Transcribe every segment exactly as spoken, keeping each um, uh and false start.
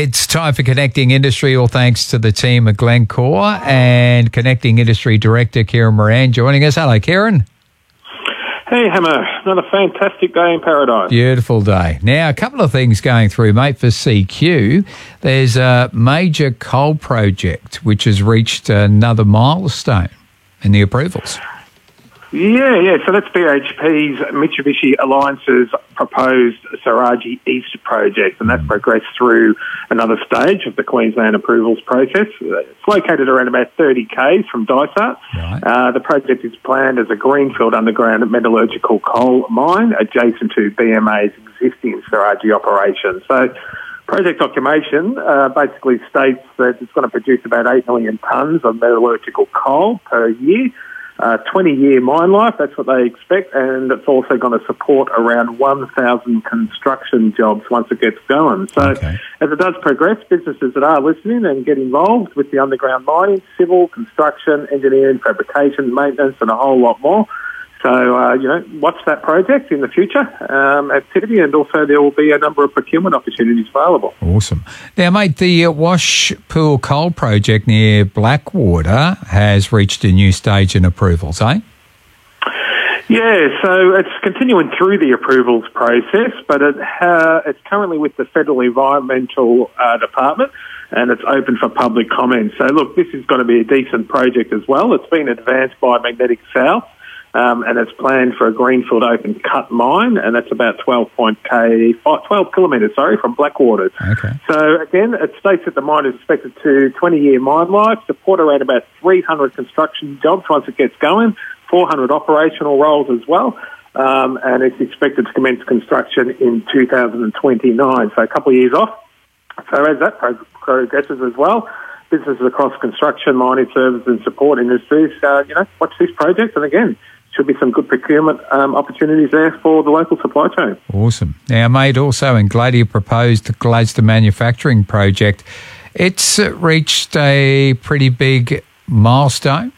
It's time for Connecting Industry, all thanks to the team at Glencore and Connecting Industry Director Kieran Moran joining us. Hello, Kieran. Hey, Hammer. Another fantastic day in paradise. Beautiful day. Now, a couple of things going through, mate, for C Q. There's a major coal project which has reached another milestone in the approvals. Yeah, yeah. So that's B H P's Mitsubishi Alliance's proposed Saraji East project, and that's progressed through another stage of the Queensland approvals process. It's located around about thirty kays from Dysart. Right. Uh, the project is planned as a greenfield underground metallurgical coal mine adjacent to B M A's existing Saraji operation. So project documentation uh, basically states that it's going to produce about eight million tonnes of metallurgical coal per year. Uh, twenty-year mine life, that's what they expect, and it's also going to support around one thousand construction jobs once it gets going. So Okay. as it does progress, businesses that are listening and get involved with the underground mining, civil, construction, engineering, fabrication, maintenance, and a whole lot more. So, uh, you know, watch that project in the future um, activity, and also there will be a number of procurement opportunities available. Awesome. Now, mate, the uh, Wash Pool Coal project near Blackwater has reached a new stage in approvals, eh? Yeah, so it's continuing through the approvals process, but it ha- it's currently with the Federal Environmental uh, Department, and it's open for public comment. So, look, this is going to be a decent project as well. It's been advanced by Magnetic South. Um, and it's planned for a greenfield open cut mine, and that's about twelve point k, twelve kilometres, sorry, from Blackwater. Okay. So again, it states that the mine is expected to twenty-year mine life, support around about three hundred construction jobs once it gets going, four hundred operational roles as well, um, and it's expected to commence construction in two thousand twenty-nine, so a couple of years off. So as that pro- progresses as well, businesses across construction, mining, services and support industries, uh, you know, watch this project, and again, should be some good procurement um, opportunities there for the local supply chain. Awesome. Now, mate, also in Gladia proposed the Gladstone manufacturing project. It's uh, reached a pretty big milestone.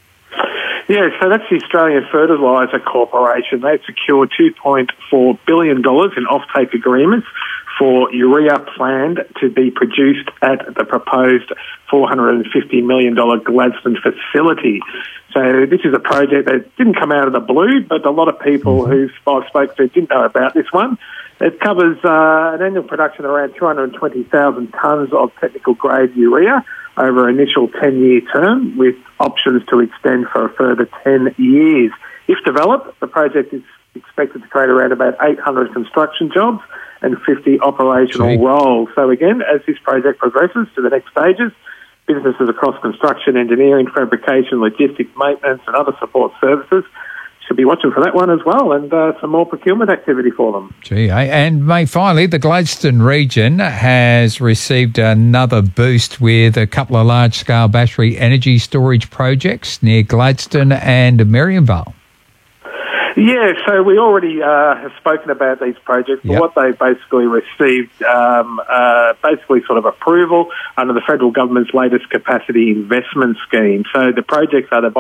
Yeah, so that's the Australian Fertiliser Corporation. They've secured two point four billion dollars in offtake agreements for urea planned to be produced at the proposed four hundred fifty million dollars Gladstone facility. So this is a project that didn't come out of the blue, but a lot of people who I've spoken to didn't know about this one. It covers uh, an annual production of around two hundred twenty thousand tonnes of technical grade urea over an initial ten-year term, with options to extend for a further ten years. If developed, the project is expected to create around about eight hundred construction jobs and fifty operational Gee. roles. So again, as this project progresses to the next stages, businesses across construction, engineering, fabrication, logistics, maintenance and other support services should be watching for that one as well, and uh, some more procurement activity for them. Gee, eh? And, mate, finally, the Gladstone region has received another boost with a couple of large-scale battery energy storage projects near Gladstone and Merriamvale. Yeah, so we already uh, have spoken about these projects, but Yep. what they basically received, um, uh, basically sort of approval under the federal government's latest capacity investment scheme. So the projects are the